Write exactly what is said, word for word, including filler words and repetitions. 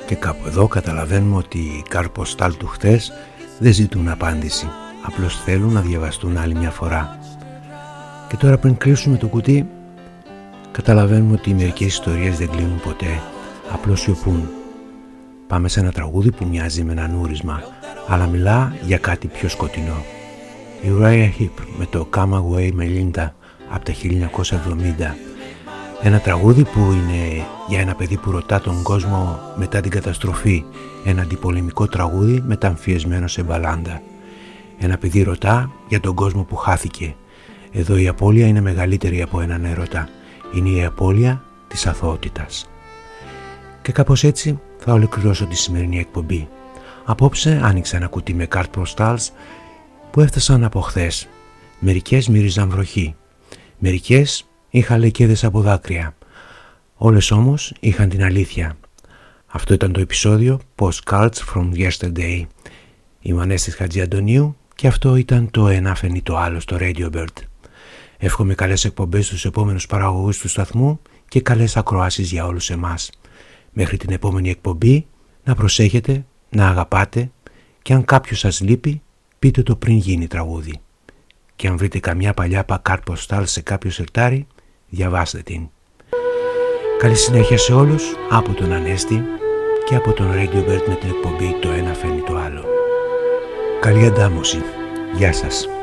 Και κάπου εδώ καταλαβαίνουμε ότι οι καρποστάλ του χτες δεν ζητούν απάντηση, απλώς θέλουν να διαβαστούν άλλη μια φορά. Και τώρα πριν κλείσουμε το κουτί, καταλαβαίνουμε ότι μερικές ιστορίες δεν κλείνουν ποτέ, απλώς σιωπούν. Πάμε σε ένα τραγούδι που μοιάζει με ένα νούρισμα, αλλά μιλά για κάτι πιο σκοτεινό. Η Uriah Heep με το Come Away Melinda από τα χίλια εννιακόσια εβδομήντα. Ένα τραγούδι που είναι για ένα παιδί που ρωτά τον κόσμο μετά την καταστροφή. Ένα αντιπολεμικό τραγούδι μεταμφιεσμένο σε μπαλάντα. Ένα παιδί ρωτά για τον κόσμο που χάθηκε. Εδώ η απώλεια είναι μεγαλύτερη από έναν έρωτα. Είναι η απώλεια της αθωότητας. Και κάπως έτσι θα ολοκληρώσω τη σημερινή εκπομπή. Απόψε άνοιξα ένα κουτί με card postals που έφτασαν από χθες. Μερικές μύριζαν βροχή. Μερικές είχαν λεκέδες από δάκρυα. Όλες όμως είχαν την αλήθεια. Αυτό ήταν το επεισόδιο Postcards from Yesterday. Είμαι Ανέστης Χατζιαντονίου και αυτό ήταν το ένα φαινεί το άλλο στο Radio Bird. Εύχομαι καλές εκπομπές στους επόμενους παραγωγούς του σταθμού και καλές ακροάσεις για όλους εμάς. Μέχρι την επόμενη εκπομπή να προσέχετε, να αγαπάτε και αν κάποιος σας λείπει πείτε το πριν γίνει τραγούδι. Και αν βρείτε καμιά παλιά card postal σε κάποιο σερτάρι, διαβάστε την. Καλή συνέχεια σε όλους από τον Ανέστη και από τον Radio Bird με την εκπομπή το ένα φαίνει το άλλο. Καλή αντάμωση. Γεια σας.